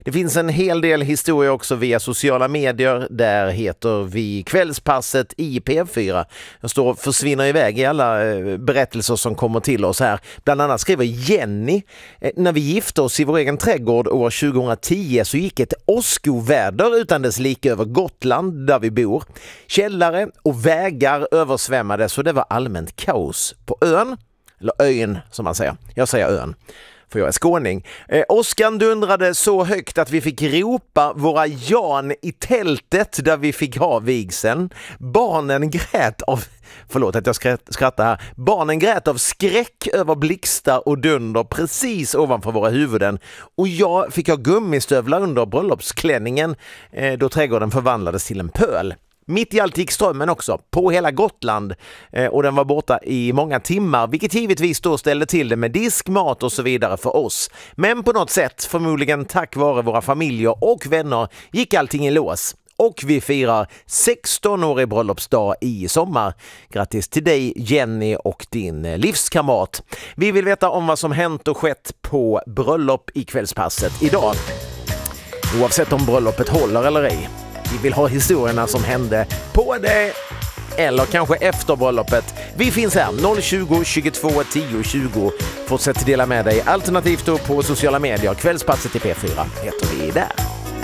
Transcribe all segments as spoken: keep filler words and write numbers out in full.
Det finns en hel del historia också via sociala medier. Där heter vi Kvällspasset i P F fyra. Jag står och försvinner iväg i alla berättelser som kommer till oss här. Bland annat skriver Jenny: när vi gifte oss i vår egen trädgård år tjugohundratio så gick ett åskoväder utan dess like över Gotland där vi bor. Källare och vägar översvämmade så det var allmänt kaos på ön. Eller ön som man säger. Jag säger ön. För jag är skåning. Eh, Oskar dundrade så högt att vi fick ropa våra Jan i tältet där vi fick ha vigseln. Barnen grät av... Förlåt att jag skrattar här. Barnen grät av skräck över blixtar och dunder precis ovanför våra huvuden. Och jag fick ha gummistövlar under bröllopsklänningen eh, då trädgården förvandlades till en pöl. Mitt i allt gick strömmen också på hela Gotland eh, och den var borta i många timmar, vilket givetvis då ställde till det med disk, mat och så vidare för oss. Men på något sätt, förmodligen tack vare våra familjer och vänner, gick allting i lås. Och vi firar sexton-årig bröllopsdag i sommar. Grattis till dig Jenny och din livskamrat. Vi vill veta om vad som hänt och skett på bröllop i Kvällspasset idag. Oavsett om bröllopet håller eller ej. Vi vill ha historierna som hände på det eller kanske efter bröllopet. Vi finns här noll tjugo, tjugotvå, tio, tjugo. Fortsätt dela med dig alternativt då på sociala medier. Kvällspasset i P fyra heter vi där.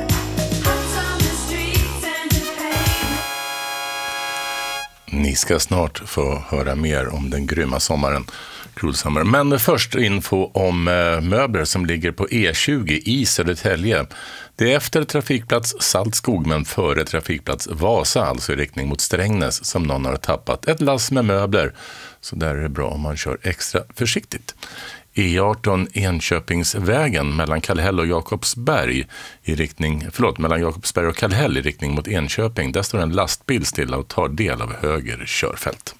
Ni ska snart få höra mer om den grymma sommaren. Cruel Summer. Men först info om eh, möbler som ligger på E tjugo i Södertälje. Det är efter trafikplats Saltskog men före trafikplats Vasa, alltså i riktning mot Strängnäs, som någon har tappat ett lass med möbler. Så där är det bra om man kör extra försiktigt. E arton Enköpingsvägen mellan Kallhäll och Jakobsberg i riktning, förlåt, mellan Jakobsberg och Kallhäll i riktning mot Enköping. Där står en lastbil stilla och tar del av höger körfält.